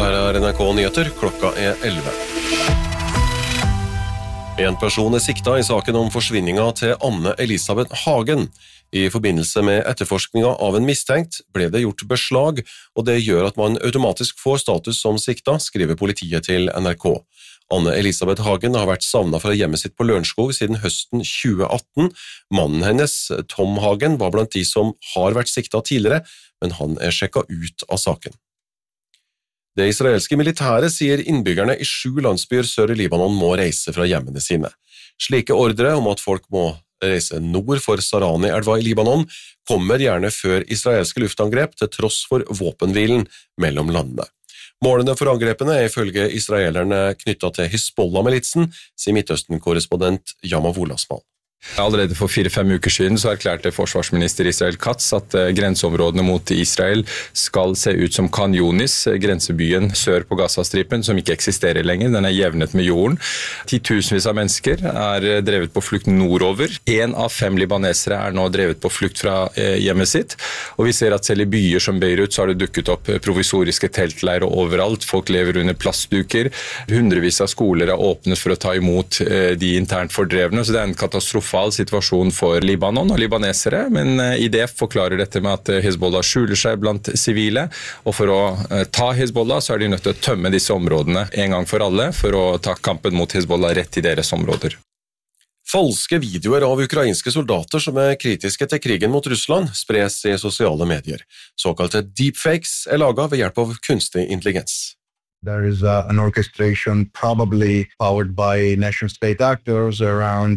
her NRK Nyheter, klokka 11. En person sikta I saken om forsvinninga til Anne Elisabeth Hagen. I forbindelse med etterforskninga av en mistenkt ble det gjort beslag, og det gjør at man automatisk får status som sikta, skriver politiet til NRK. Anne Elisabeth Hagen har vært savnet fra hjemmet sitt på Lørenskog siden høsten 2018. Mannen hennes, Tom Hagen, var blant de som har vært sikta tidligere, men han sjekket ut av saken. Det israelske militæret sier innbyggerne I 7 landsbyer sør I Libanon må reise fra hjemmene sine. Slike ordre om at folk må reise nord for Sarani-elva I Libanon kommer gjerne før israelske luftangrep til tross for våpenhvilen mellom landene. Målene for angrepene ifølge israelerne knyttet til Hezbollah-militsen, sier Midtøsten-korrespondent Yamav Olasmal. Allerede for 4-5 uker siden så erklærte forsvarsminister Israel Katz at grenseområdene mot Israel skal se ut som Khan Yunis, grensebyen sør på Gazastripen, som ikke eksisterer lenger. Den jevnet med jorden. Titusenvis av mennesker drevet på flukt nordover. 1 av 5 libanesere nå drevet på flukt fra hjemmet sitt. Og vi ser at selv I byer som Beirut så har det dukket opp provisoriske teltleirer overalt. Folk lever under plastduker. Hundrevis av skoler åpnet for å ta imot de internt fordrevne, så det en katastrofal situasjon for Libanon og libanesere, men IDF forklarer dette med at Hezbollah skjuler seg blant sivile, og for å ta Hezbollah så de nødt til å tømme disse områdene en gang for alle, for å ta kampen mot Hezbollah rett I deres områder. Falske videoer av ukrainske soldater som kritiske til krigen mot Russland spres I sosiale medier. Såkalte deepfakes laget ved hjelp av kunstig intelligens. There is an orchestration probably powered by nation-state actors around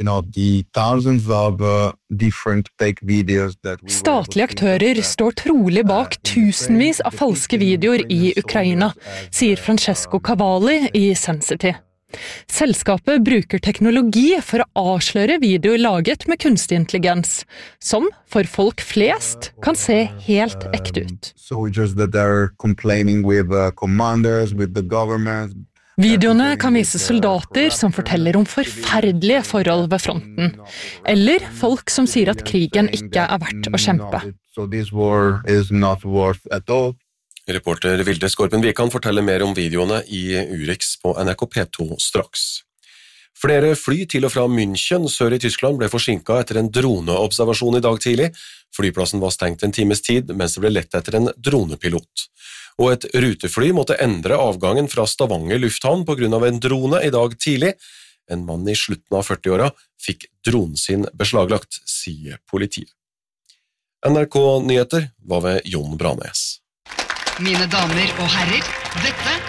the thousands of different fake videos that we Statlige aktører står trolig bak tusenvis av falske videoer I Ukraina, sier Francesco Cavalli I Sensity. Selskapet bruker teknologi for å avsløre videoer laget med kunstig intelligens, som for folk flest kan se helt ekte ut. Soldiers that are complaining with commanders, with the government. Videoene kan vise soldater som forteller om forferdelige forhold ved fronten, eller folk som sier at krigen ikke verdt å kjempe. So this war is not worth at all. Reporter Vilde Skorpen Vikan forteller mer om videoene I Urix på NRK P2 straks. Flere fly til og fra München sør I Tyskland ble forsinket etter en droneobservasjon I dag tidlig. Flyplassen var stengt en times tid, mens det ble lett etter en dronepilot. Og et rutefly måtte endre avgangen fra Stavanger lufthavn på grunn av en drone I dag tidlig. En mann I slutten av 40-åra fikk dronen sin beslaglagt, sier politiet. NRK Nyheter var ved Jon Branes. Mine damer og herrer, dette